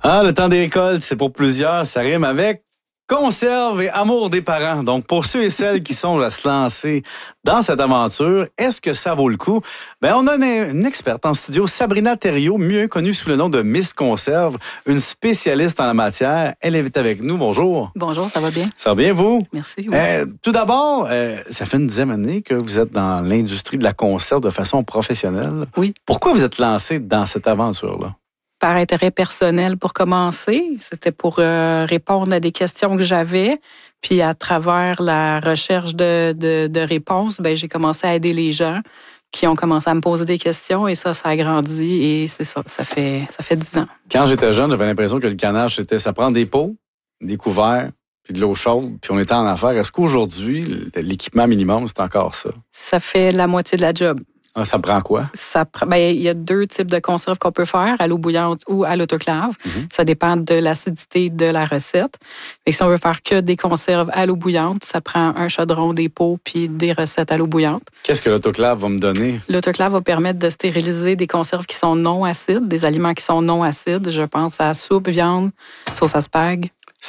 Ah, le temps des récoltes, c'est pour plusieurs. Ça rime avec conserve et amour des parents. Donc, pour ceux et celles qui sont à se lancer dans cette aventure, est-ce que ça vaut le coup? Bien, on a une experte en studio, Sabrina Thériault, mieux connue sous le nom de Miss Conserve, une spécialiste en la matière. Elle est avec nous. Bonjour. Bonjour, ça va bien? Ça va bien, vous? Merci. Oui. Tout d'abord, ça fait une dizaine d'années que vous êtes dans l'industrie de la conserve de façon professionnelle. Oui. Pourquoi vous êtes lancée dans cette aventure-là? Par intérêt personnel pour commencer. C'était pour répondre à des questions que j'avais. Puis à travers la recherche de réponses, ben j'ai commencé à aider les gens qui ont commencé à me poser des questions et ça a grandi et c'est ça. Ça fait 10 ans. Quand j'étais jeune, j'avais l'impression que le canage, ça prend des pots, des couverts, puis de l'eau chaude, puis on était en affaires. Est-ce qu'aujourd'hui, l'équipement minimum, c'est encore ça? Ça fait la moitié de la job. Ah, ça prend quoi? Il y a 2 types de conserves qu'on peut faire, à l'eau bouillante ou à l'autoclave. Mm-hmm. Ça dépend de l'acidité de la recette. Et si on veut faire que des conserves à l'eau bouillante, ça prend un chaudron, des pots puis des recettes à l'eau bouillante. Qu'est-ce que l'autoclave va me donner? L'autoclave va permettre de stériliser des conserves qui sont non acides, des aliments qui sont non acides. Je pense à soupe, viande, sauce à spag.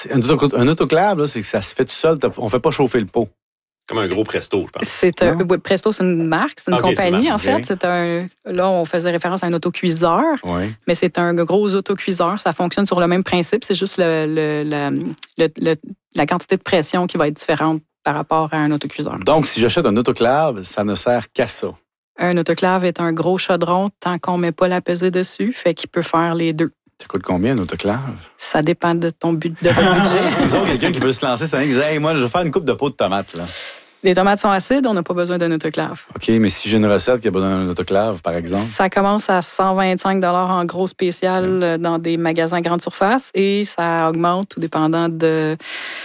Un autoclave, là, c'est que ça se fait tout seul. On ne fait pas chauffer le pot. Comme un gros Presto, je pense. Presto, c'est une marque, c'est une compagnie, en fait. Là, on faisait référence à un autocuiseur, mais c'est un gros autocuiseur. Ça fonctionne sur le même principe. C'est juste la quantité de pression qui va être différente par rapport à un autocuiseur. Donc, si j'achète un autoclave, ça ne sert qu'à ça. Un autoclave est un gros chaudron tant qu'on ne met pas la pesée dessus, fait qu'il peut faire les deux. Ça coûte combien, un autoclave? Ça dépend de ton votre budget. Disons quelqu'un qui veut se lancer, c'est un qui dit « Hey, moi, je vais faire une coupe de pot de tomates. » Les tomates sont acides, on n'a pas besoin d'un autoclave. OK, mais si j'ai une recette qui a besoin d'un autoclave, par exemple? Ça commence à 125 $ en gros spécial dans des magasins grande surface et ça augmente tout dépendant de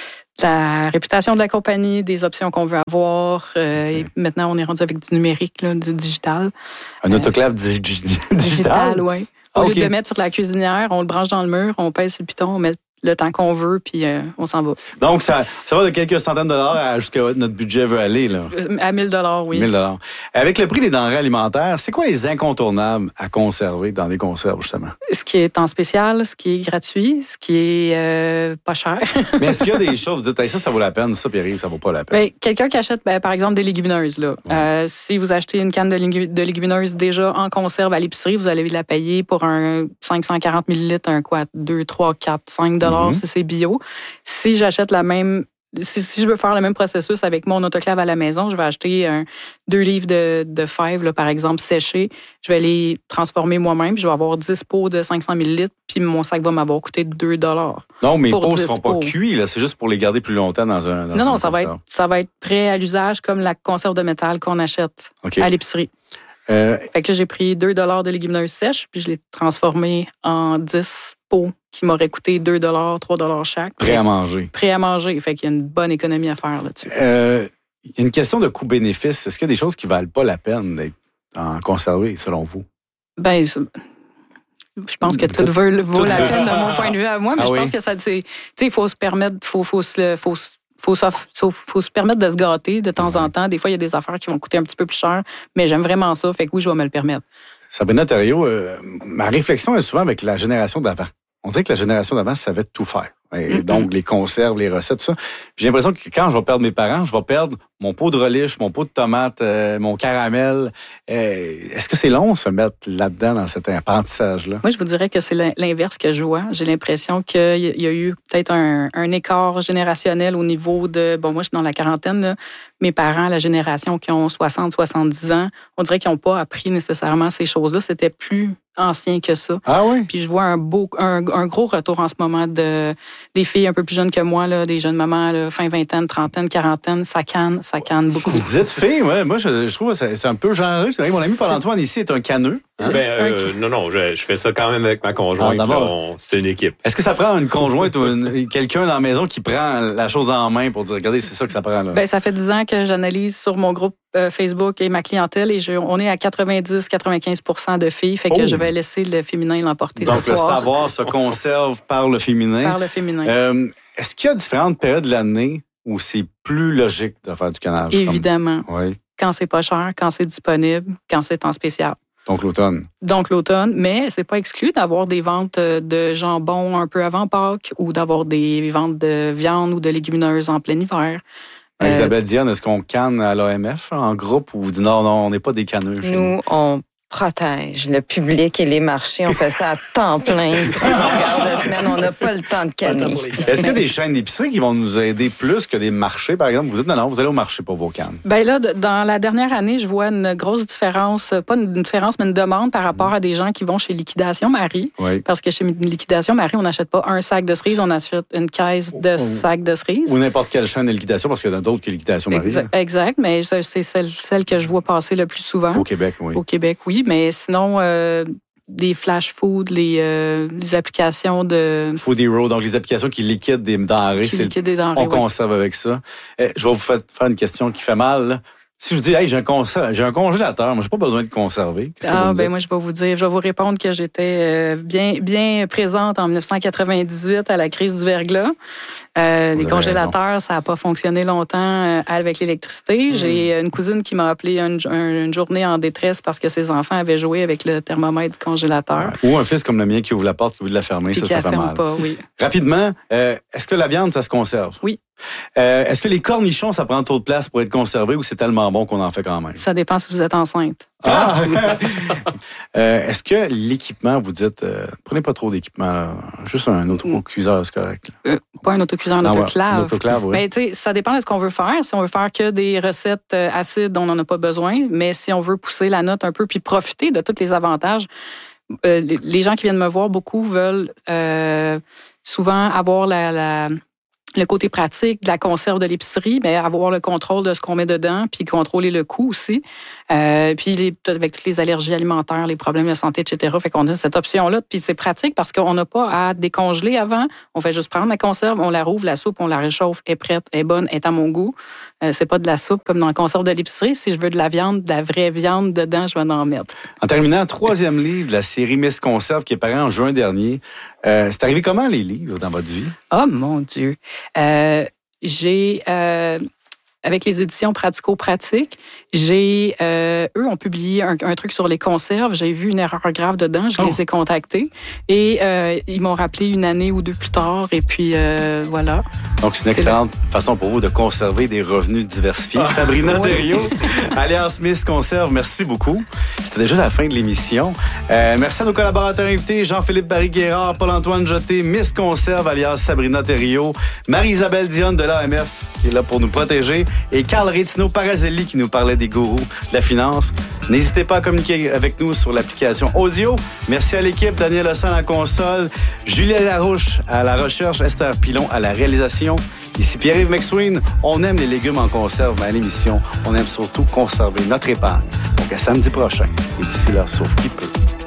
la réputation de la compagnie, des options qu'on veut avoir. Et maintenant, on est rendu avec du numérique, là, du digital. Un autoclave digital? Oui. Au lieu de le mettre sur la cuisinière, on le branche dans le mur, on pèse sur le piton, on met le temps qu'on veut, puis on s'en va. Donc, ça va de quelques centaines de dollars à jusqu'à notre budget veut aller, là. À 1 000 $, oui. 1 000 $. Avec le prix des denrées alimentaires, c'est quoi les incontournables à conserver dans des conserves, justement? Ce qui est en spécial, ce qui est gratuit, ce qui est pas cher. Mais est-ce qu'il y a des choses, vous dites, hey, ça vaut la peine, ça, Pierre-Yves, ça vaut pas la peine? Bien, quelqu'un qui achète, par exemple, des légumineuses, là. Si vous achetez une canne de légumineuses déjà en conserve à l'épicerie, vous allez la payer pour un 540 ml, 2, 3, 4, 5 $ si c'est bio. Si j'achète si je veux faire le même processus avec mon autoclave à la maison, je vais acheter 2 livres de fèves, là, par exemple, séchées. Je vais les transformer moi-même. Je vais avoir 10 pots de 500 ml, puis mon sac va m'avoir coûté 2 $. Non, mes pots ne seront pas cuits, là. C'est juste pour les garder plus longtemps dans un Non, ça va être prêt à l'usage comme la conserve de métal qu'on achète à l'épicerie. Fait que là, j'ai pris 2 $ de légumineuses sèches, puis je l'ai transformé en 10 pots qui m'auraient coûté 2 $, 3 $ chaque. Prêt à manger. Prêt à manger. Fait qu'il y a une bonne économie à faire là-dessus. Il y a une question de coût-bénéfice. Est-ce qu'il y a des choses qui ne valent pas la peine d'être en conservé, selon vous? Bien, je pense que tout vaut la peine de mon point de vue à moi, mais je pense que ça, il faut se permettre, faut se permettre de se gâter de temps en temps. Des fois, il y a des affaires qui vont coûter un petit peu plus cher, mais j'aime vraiment ça. Fait que oui, je vais me le permettre. Sabrina Thériault, ma réflexion est souvent avec la génération d'avant. On dirait que la génération d'avant savait tout faire. Et donc, les conserves, les recettes, tout ça. J'ai l'impression que quand je vais perdre mes parents, je vais perdre mon pot de relish, mon pot de tomate, mon caramel. Est-ce que c'est long de se mettre là-dedans, dans cet apprentissage-là? Moi, je vous dirais que c'est l'inverse que je vois. J'ai l'impression qu'il y a eu peut-être un écart générationnel au niveau de... Bon, moi, je suis dans la quarantaine, là. Mes parents, la génération qui ont 60, 70 ans, on dirait qu'ils n'ont pas appris nécessairement ces choses-là. C'était plus ancien que ça. Ah oui? Puis je vois un gros retour en ce moment des filles un peu plus jeunes que moi, là, des jeunes mamans, là, fin vingtaine, trentaine, quarantaine, ça canne beaucoup. Vous dites filles, ouais, moi je trouve que c'est un peu genreux. C'est vrai, mon ami Paul-Antoine ici est un canneux. Hein? Non, je fais ça quand même avec ma conjointe. C'est une équipe. Est-ce que ça prend une conjointe ou quelqu'un dans la maison qui prend la chose en main pour dire, regardez, c'est ça que ça prend là? Bien, ça fait 10 ans que j'analyse sur mon groupe Facebook et ma clientèle et on est à 90-95% de filles, fait que je vais laisser le féminin l'emporter ce soir. Donc le savoir se conserve par le féminin. Par le féminin. Est-ce qu'il y a différentes périodes de l'année où c'est plus logique de faire du canage? Évidemment. Oui. Quand c'est pas cher, quand c'est disponible, quand c'est en spécial. Donc l'automne. Mais c'est pas exclu d'avoir des ventes de jambon un peu avant Pâques ou d'avoir des ventes de viande ou de légumineuses en plein hiver. Isabelle Dionne, est-ce qu'on canne à l'AMF en groupe ou vous dites non, on n'est pas des canneux? Nous, on protège le public et les marchés. On fait ça à temps plein. En longueur de semaine, on n'a pas le temps de canner. Est-ce qu'il y a des chaînes d'épicerie qui vont nous aider plus que des marchés, par exemple? Vous dites non, vous allez au marché pour vos cannes. Bien là, dans la dernière année, je vois une grosse différence, pas une différence, mais une demande par rapport à des gens qui vont chez Liquidation Marie. Oui. Parce que chez Liquidation Marie, on n'achète pas un sac de cerises, on achète une caisse de sacs de cerises. Ou n'importe quelle chaîne de liquidation, parce qu'il y en a d'autres que Liquidation Marie. Exact, mais c'est celle que je vois passer le plus souvent. Au Québec, oui. Au Québec, oui. Mais sinon, des flash food, les applications de... Food Hero, donc les applications qui liquident des denrées. On conserve avec ça. Je vais vous faire une question qui fait mal. Là. Si je vous dis, hey, j'ai un congélateur, moi, j'ai pas besoin de conserver. Moi, je vais vous répondre que j'étais bien présente en 1998 à la crise du verglas. Les congélateurs, ça n'a pas fonctionné longtemps avec l'électricité. J'ai une cousine qui m'a appelé une journée en détresse parce que ses enfants avaient joué avec le thermomètre du congélateur. Ou un fils comme le mien qui ouvre la porte, qui oublie de la fermer, ça fait mal. Pas, oui. Rapidement, est-ce que la viande, ça se conserve? Oui. Est-ce que les cornichons, ça prend trop de place pour être conservé ou c'est tellement bon qu'on en fait quand même? Ça dépend si vous êtes enceinte. Est-ce que l'équipement, vous dites, prenez pas trop d'équipement, là. Juste un autocuiseur, c'est correct. Pas un autocuiseur, un autoclave. Un autoclave, oui. Mais ça dépend de ce qu'on veut faire. Si on veut faire que des recettes acides, on n'en a pas besoin. Mais si on veut pousser la note un peu puis profiter de tous les avantages, les gens qui viennent me voir, beaucoup veulent souvent avoir le côté pratique de la conserve de l'épicerie, mais avoir le contrôle de ce qu'on met dedans, puis contrôler le coût aussi. Puis avec toutes les allergies alimentaires, les problèmes de santé, etc. Fait qu'on a cette option-là. Puis c'est pratique parce qu'on n'a pas à décongeler avant. On fait juste prendre la conserve, on la rouvre, la soupe, on la réchauffe, est prête, est bonne, est à mon goût. C'est pas de la soupe comme dans la conserve de l'épicerie. Si je veux de la viande, de la vraie viande dedans, je vais en mettre. En terminant, 3e livre de la série Miss Conserve qui est paru en juin dernier. C'est arrivé comment les livres dans votre vie? Oh mon Dieu! J'ai... avec les éditions Pratico-Pratique, eux ont publié un truc sur les conserves. J'ai vu une erreur grave dedans. Je les ai contactés. Et ils m'ont rappelé une année ou deux plus tard. Et puis, voilà. Donc, c'est une excellente façon pour vous de conserver des revenus diversifiés. Sabrina Thériault, alias Miss Conserve, merci beaucoup. C'était déjà la fin de l'émission. Merci à nos collaborateurs invités, Jean-Philippe Barry-Guérard, Paul-Antoine Jeté, Miss Conserve, alias Sabrina Thériault, Marie-Isabelle Dionne de l'AMF, qui est là pour nous protéger, et Carl Rétino-Parazelli qui nous parlait des gourous de la finance. N'hésitez pas à communiquer avec nous sur l'application audio. Merci à l'équipe, Daniel Hassan à la console, Julia Larouche à la recherche, Esther Pilon à la réalisation. Ici Pierre-Yves McSween. On aime les légumes en conserve, mais à l'émission, on aime surtout conserver notre épargne. Donc à samedi prochain. Et d'ici là, sauf qui peut.